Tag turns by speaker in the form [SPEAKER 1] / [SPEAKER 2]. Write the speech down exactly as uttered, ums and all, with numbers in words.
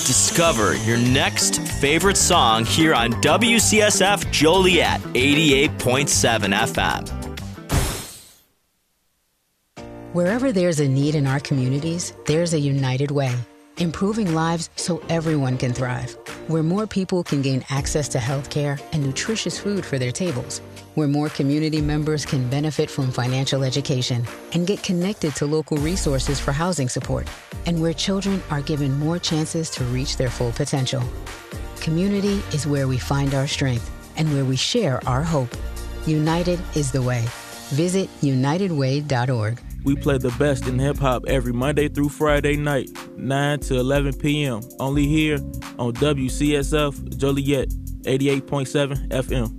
[SPEAKER 1] Discover your next favorite song here on W C S F Joliet eighty-eight point seven F M.
[SPEAKER 2] Wherever there's a need in our communities, there's a United Way, improving lives so everyone can thrive. Where more people can gain access to health care and nutritious food for their tables. Where more community members can benefit from financial education and get connected to local resources for housing support. And where children are given more chances to reach their full potential. Community is where we find our strength and where we share our hope. United is the way. Visit united way dot org.
[SPEAKER 3] We play the best in hip-hop every Monday through Friday night, nine to eleven p.m. Only here on W C S F Joliet eighty-eight point seven F M.